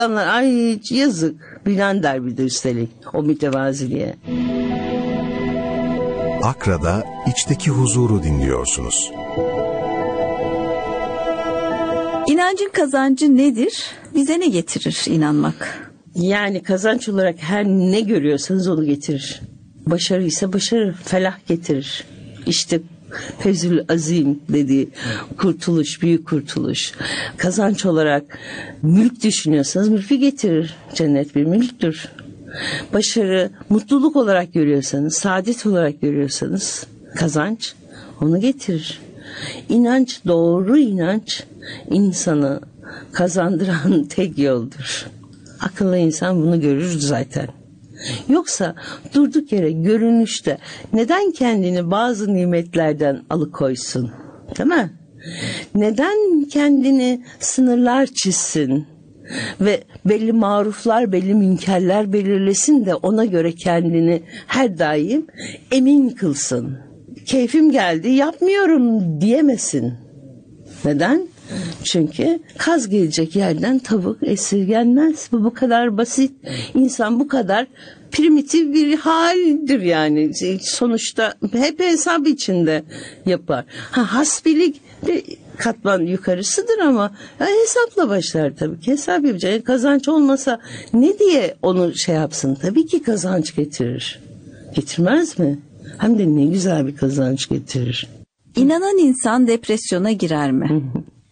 İnsanlar ay yazık bilen der bir de üstelik o mütevaziliğe. Akra'da içteki huzuru dinliyorsunuz. İnancın kazancı nedir? Bize ne getirir inanmak? Yani kazanç olarak her ne görüyorsanız onu getirir. Başarı ise başarı, felah getirir. İşte Fevzül Azim dediği kurtuluş, büyük kurtuluş. Kazanç olarak mülk düşünüyorsanız mülkü getirir. Cennet bir mülktür. Başarı, mutluluk olarak görüyorsanız, saadet olarak görüyorsanız kazanç onu getirir. İnanç, doğru inanç insanı kazandıran tek yoldur. Akıllı insan bunu görür zaten. Yoksa durduk yere görünüşte neden kendini bazı nimetlerden alıkoysun? Değil mi? Neden kendini sınırlar çizsin? Ve belli maruflar, belli münkerler belirlesin de ona göre kendini her daim emin kılsın. Keyfim geldi, yapmıyorum diyemesin. Neden? Çünkü kaz gelecek yerden tavuk esirgenmez. Bu kadar basit. İnsan bu kadar primitif bir haldir yani. Sonuçta hep hesap içinde yapar. Hasbilik bir katman yukarısıdır ama hesapla başlar tabii ki. Hesap yapacak. Kazanç olmasa ne diye onu şey yapsın? Tabii ki kazanç getirir. Getirmez mi? Hem de ne güzel bir kazanç getirir. İnanan insan depresyona girer mi?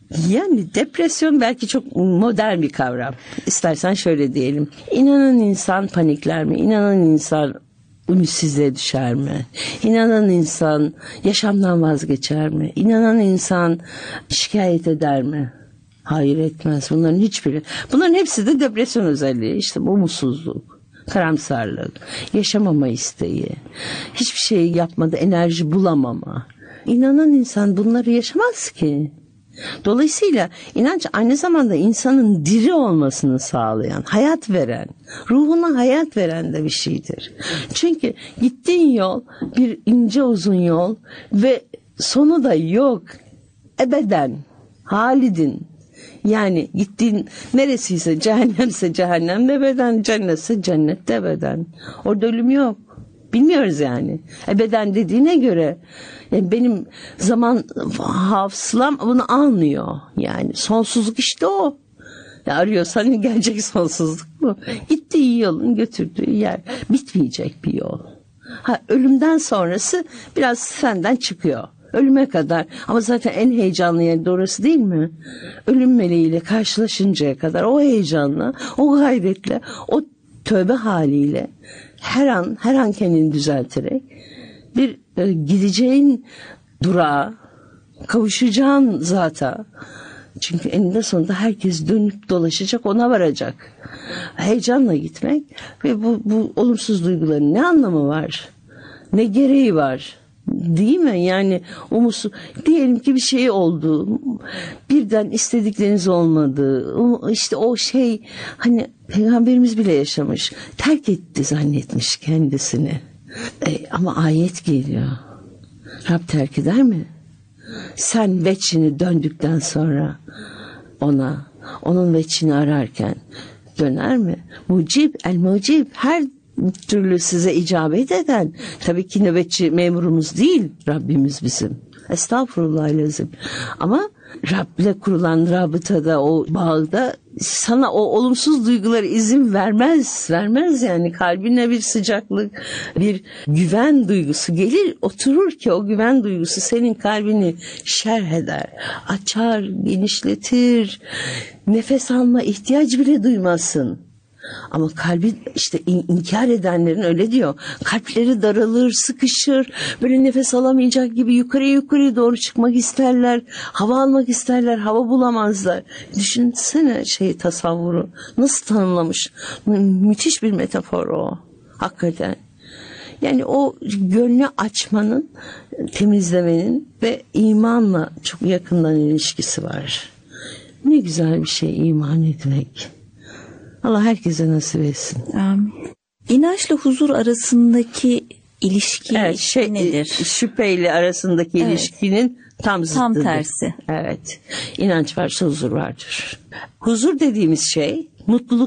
Yani depresyon belki çok modern bir kavram. İstersen şöyle diyelim. İnanan insan panikler mi? İnanan insan ümitsizliğe düşer mi? İnanan insan yaşamdan vazgeçer mi? İnanan insan şikayet eder mi? Hayır, etmez. Bunların hepsi de depresyon özelliği. İşte bu umutsuzluk, karamsarlık, yaşamama isteği, hiçbir şey yapmadı, enerji bulamama. İnanan insan bunları yaşamaz ki. Dolayısıyla inanç aynı zamanda insanın diri olmasını sağlayan, hayat veren, ruhuna hayat veren de bir şeydir. Çünkü gittiğin yol bir ince uzun yol ve sonu da yok. Ebeden, halidin. Yani gittiğin neresiyse cehennemse cehennem ebeden, cennetse cennet ebeden. Orada ölüm yok. Bilmiyoruz yani. Ebeden dediğine göre benim zaman hafızam bunu almıyor. Yani sonsuzluk işte o. Ya arıyorsan gelecek sonsuzluk bu. Gittiği yolun götürdüğü yer bitmeyecek bir yol. Ölümden sonrası biraz senden çıkıyor. Ölüme kadar ama zaten en heyecanlı yer de orası değil mi? Ölüm meleğiyle karşılaşıncaya kadar o heyecanla, o gayretle, o tövbe haliyle her an kendini düzelterek bir gideceğin durağa, kavuşacağın zata. Çünkü eninde sonunda herkes dönüp dolaşacak, ona varacak. Heyecanla gitmek ve bu olumsuz duyguların ne anlamı var? Ne gereği var? Değil mi? Yani diyelim ki bir şey oldu. Birden istedikleriniz olmadı. İşte o şey hani Peygamberimiz bile yaşamış. Terk etti zannetmiş kendisini. Ama ayet geliyor. Rab terk eder mi? Sen veçhini döndükten sonra onun veçhini ararken döner mi? El-Mucib her türlü size icabet eden, tabii ki nöbetçi memurumuz değil Rabbimiz bizim. Estağfurullahilazim. Ama Rab'le kurulan rabıtada, o bağda sana o olumsuz duyguları izin vermez yani. Kalbine bir sıcaklık, bir güven duygusu gelir, oturur ki o güven duygusu senin kalbini şerh eder, açar, genişletir, nefes alma ihtiyacı bile duymazsın. Ama kalbi işte inkar edenlerin öyle diyor. Kalpleri daralır, sıkışır. Böyle nefes alamayacak gibi yukarıya doğru çıkmak isterler. Hava almak isterler, hava bulamazlar. Düşünsene tasavvuru. Nasıl tanımlamış? Müthiş bir metafor o. Hakikaten. Yani o gönlü açmanın, temizlemenin ve imanla çok yakından ilişkisi var. Ne güzel bir şey iman etmek. Allah herkese nasip etsin. Amin. İnançla huzur arasındaki ilişki nedir? Şüpheyle arasındaki ilişkinin tam zıttıdır. Tam tersi. Evet. İnanç varsa huzur vardır. Huzur dediğimiz şey Mutluluk